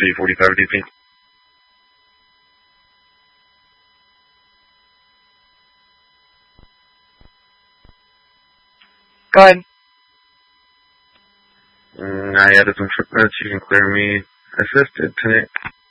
345 DP. Go ahead. I added some footnotes. You can clear me assisted tonight.